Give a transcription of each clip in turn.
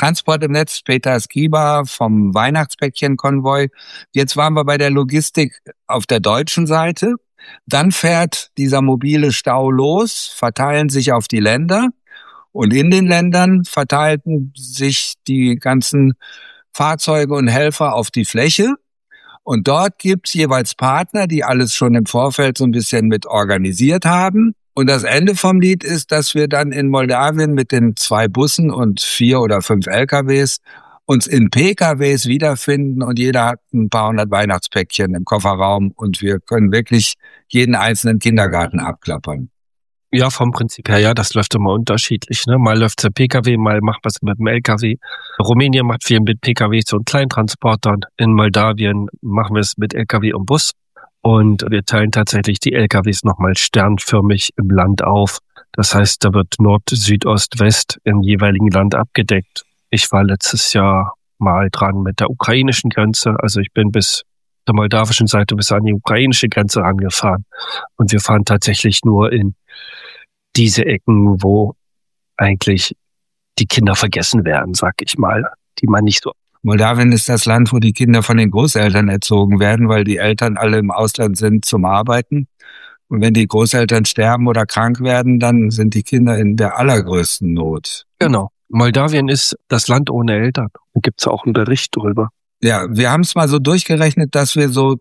Transport im Netz, Peter Skiba vom Weihnachtspäckchen-Konvoi. Jetzt waren wir bei der Logistik auf der deutschen Seite. Dann fährt dieser mobile Stau los, verteilen sich auf die Länder und in den Ländern verteilten sich die ganzen Fahrzeuge und Helfer auf die Fläche. Und dort gibt's jeweils Partner, die alles schon im Vorfeld so ein bisschen mit organisiert haben. Und das Ende vom Lied ist, dass wir dann in Moldawien mit den 2 Bussen und 4 oder 5 LKWs uns in PKWs wiederfinden und jeder hat ein paar hundert Weihnachtspäckchen im Kofferraum und wir können wirklich jeden einzelnen Kindergarten abklappern. Ja, vom Prinzip her, ja, das läuft immer unterschiedlich, ne? Mal läuft's der PKW, mal macht was mit dem LKW. Rumänien macht viel mit PKWs und Kleintransportern. In Moldawien machen wir es mit LKW und Bus. Und wir teilen tatsächlich die LKWs nochmal sternförmig im Land auf. Das heißt, da wird Nord, Süd, Ost, West im jeweiligen Land abgedeckt. Ich war letztes Jahr mal dran mit der ukrainischen Grenze. Also ich bin bis der moldawischen Seite bis an die ukrainische Grenze angefahren. Und wir fahren tatsächlich nur in diese Ecken, wo eigentlich die Kinder vergessen werden, sag ich mal, die man nicht so. Moldawien ist das Land, wo die Kinder von den Großeltern erzogen werden, weil die Eltern alle im Ausland sind zum Arbeiten. Und wenn die Großeltern sterben oder krank werden, dann sind die Kinder in der allergrößten Not. Genau. Moldawien ist das Land ohne Eltern. Da gibt's auch einen Bericht drüber. Ja, wir haben es mal so durchgerechnet, dass wir so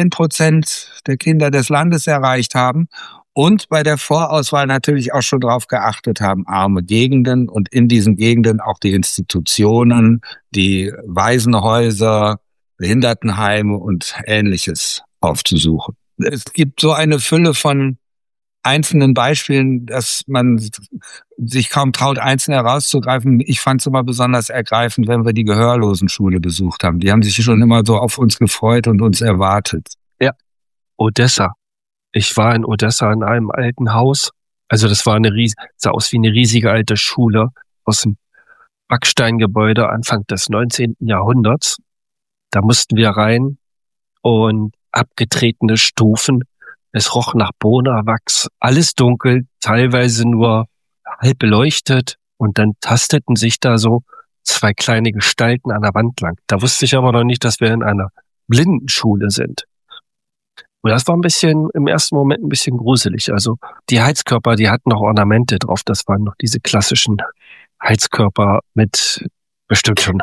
10% der Kinder des Landes erreicht haben und bei der Vorauswahl natürlich auch schon drauf geachtet haben, arme Gegenden und in diesen Gegenden auch die Institutionen, die Waisenhäuser, Behindertenheime und Ähnliches aufzusuchen. Es gibt so eine Fülle von einzelnen Beispielen, dass man sich kaum traut, einzelne herauszugreifen. Ich fand es immer besonders ergreifend, wenn wir die Gehörlosenschule besucht haben. Die haben sich schon immer so auf uns gefreut und uns erwartet. Ja, Odessa. Ich war in Odessa in einem alten Haus. Also das war sah aus wie eine riesige alte Schule aus dem Backsteingebäude Anfang des 19. Jahrhunderts. Da mussten wir rein und abgetretene Stufen. Es roch nach Bonawachs, alles dunkel, teilweise nur halb beleuchtet und dann tasteten sich da so 2 kleine Gestalten an der Wand lang. Da wusste ich aber noch nicht, dass wir in einer Blindenschule sind. Und das war im ersten Moment ein bisschen gruselig. Also die Heizkörper, die hatten noch Ornamente drauf. Das waren noch diese klassischen Heizkörper mit bestimmt schon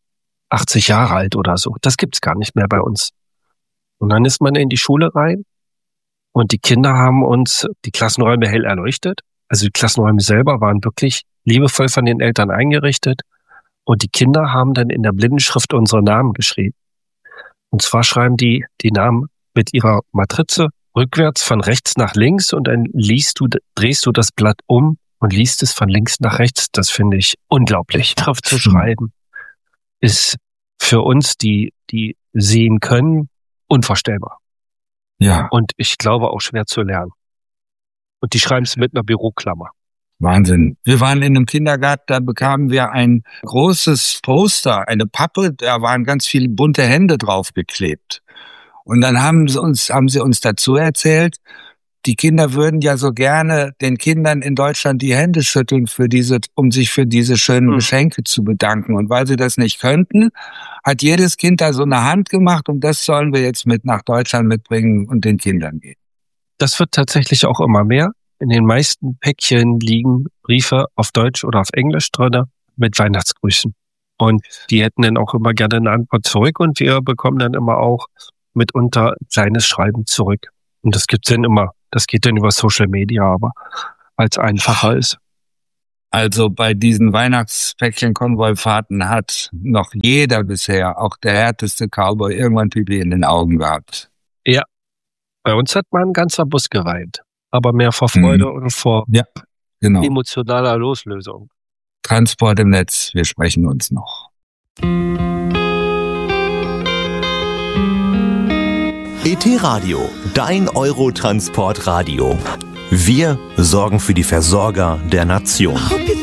80 Jahre alt oder so. Das gibt's gar nicht mehr bei uns. Und dann ist man in die Schule rein und die Kinder haben uns die Klassenräume hell erleuchtet. Also die Klassenräume selber waren wirklich liebevoll von den Eltern eingerichtet. Und die Kinder haben dann in der Blindenschrift unsere Namen geschrieben. Und zwar schreiben die Namen mit ihrer Matrize rückwärts von rechts nach links und dann drehst du das Blatt um und liest es von links nach rechts. Das finde ich unglaublich. Schrift zu schreiben ist für uns, die sehen können, unvorstellbar. Ja. Und ich glaube auch schwer zu lernen. Und die schreiben es mit einer Büroklammer. Wahnsinn. Wir waren in einem Kindergarten, da bekamen wir ein großes Poster, eine Pappe, da waren ganz viele bunte Hände draufgeklebt. Und dann haben sie uns dazu erzählt, die Kinder würden ja so gerne den Kindern in Deutschland die Hände schütteln um sich für diese schönen Geschenke zu bedanken. Und weil sie das nicht könnten, hat jedes Kind da so eine Hand gemacht und das sollen wir jetzt mit nach Deutschland mitbringen und den Kindern geben. Das wird tatsächlich auch immer mehr. In den meisten Päckchen liegen Briefe auf Deutsch oder auf Englisch drin mit Weihnachtsgrüßen. Und die hätten dann auch immer gerne eine Antwort zurück und wir bekommen dann immer auch mitunter kleines Schreiben zurück. Und das gibt's dann immer. Das geht dann über Social Media, aber weil es einfacher ist. Also bei diesen Weihnachtspäckchen-Konvoi-Fahrten hat noch jeder bisher, auch der härteste Cowboy, irgendwann Pipi in den Augen gehabt. Ja, bei uns hat mal ein ganzer Bus geweint. Aber mehr vor Freude und vor emotionaler Loslösung. Transport im Netz, wir sprechen uns noch. ET-Radio, dein Eurotransport-Radio. Wir sorgen für die Versorger der Nation.